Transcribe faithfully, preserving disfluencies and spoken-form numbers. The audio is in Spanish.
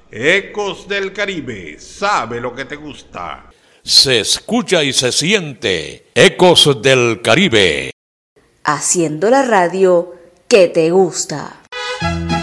Ecos del Caribe, sabe lo que te gusta. Se escucha y se siente Ecos del Caribe. Haciendo la radio que te gusta.